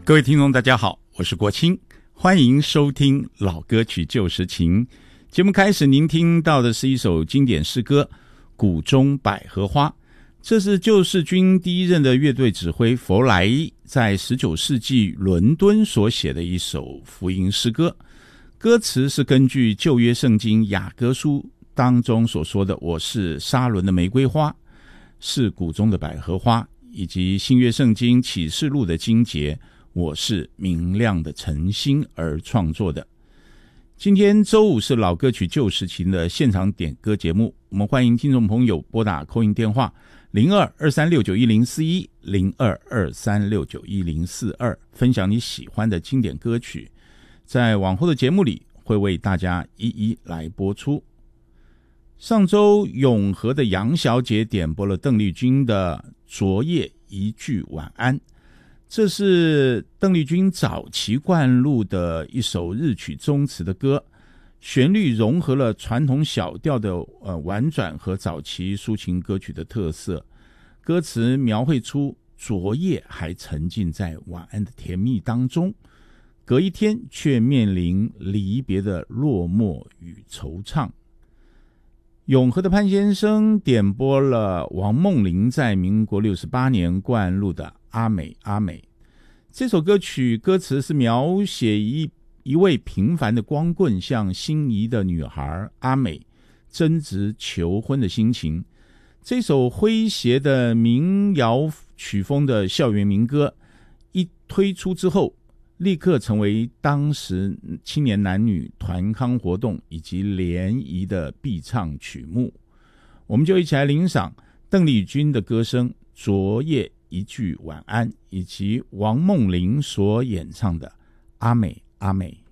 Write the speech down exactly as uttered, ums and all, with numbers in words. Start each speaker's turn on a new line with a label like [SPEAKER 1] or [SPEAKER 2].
[SPEAKER 1] 各位听众大家好，我是国清，欢迎收听老歌曲旧时情。节目开始您听到的是一首经典诗歌《谷中百合花》，这是救世军第一任的乐队指挥弗莱在十九世纪伦敦所写的一首福音诗歌。歌词是根据旧约圣经雅歌书当中所说的我是沙伦的玫瑰花，是谷中的百合花，以及新约圣经启示录的经节我是明亮的晨星而创作的。今天周五是老歌曲旧时情的现场点歌节目，我们欢迎听众朋友拨打 call in 电话零二二三六九一零四一 零二二三六九一零四二，分享你喜欢的经典歌曲，在往后的节目里会为大家一一来播出。上周永和的杨小姐点播了邓丽君的昨夜一句晚安，这是邓丽君早期灌录的一首日曲中词的歌，旋律融合了传统小调的呃婉转和早期抒情歌曲的特色，歌词描绘出昨夜还沉浸在晚安的甜蜜当中，隔一天却面临离别的落寞与惆怅。永和的潘先生点播了王梦麟在民国六十八年灌录的阿美阿美，这首歌曲歌词是描写一一位平凡的光棍向心仪的女孩阿美争执求婚的心情。这首诙谐的民谣曲风的校园民歌一推出之后，立刻成为当时青年男女团康活动以及联谊的必唱曲目。我们就一起来欣赏邓丽君的歌声昨夜一句晚安，以及王梦麟所演唱的阿美阿美。